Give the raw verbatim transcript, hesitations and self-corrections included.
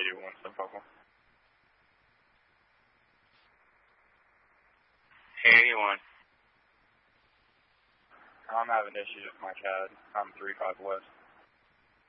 eighty-one, Sun Papa. Hey, eighty-one. I'm having issues with my C A D. I'm three five west.